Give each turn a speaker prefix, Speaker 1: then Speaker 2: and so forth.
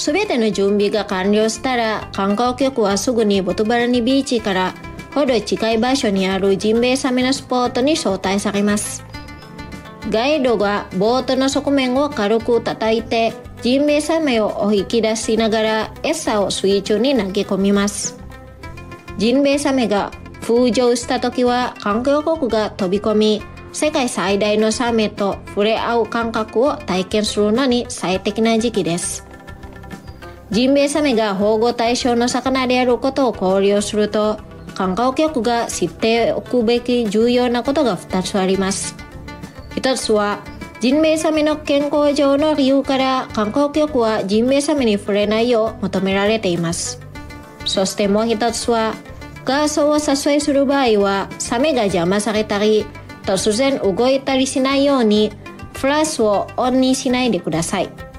Speaker 1: すべての準備が完了したら、観光客はすぐにボトバラニビーチからほど近い場所にあるジンベエザメのスポットに招待されます。ガイドがボートの側面を軽く叩いて、ジンベエザメを引き出しながら餌を水中に投げ込みます。ジンベエザメが浮上した時は、観光客が飛び込み、世界最大のサメと触れ合う感覚を体験するのに最適な時期です。ジンベエザメが保護対象の魚であることを考慮すると、観光客が知っておくべき重要なことが2つあります。1つは、ジンベエザメの健康上の理由から観光客はジンベエザメに触れないよう求められています。そしてもう1つは、ガーソーを撮影する場合は、サメが邪魔されたり、突然動いたりしないように、フラッシュをオンにしないでください。